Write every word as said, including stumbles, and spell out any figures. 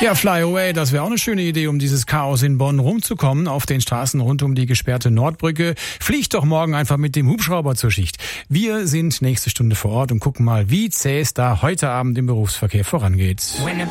Ja, Fly Away, das wäre auch eine schöne Idee, um dieses Chaos in Bonn rumzukommen. Auf den Straßen rund um die gesperrte Nordbrücke. Fliegt doch morgen einfach mit dem Hubschrauber zur Schicht. Wir sind nächste Stunde vor Ort und gucken mal, wie zäh es da heute Abend im Berufsverkehr vorangeht. When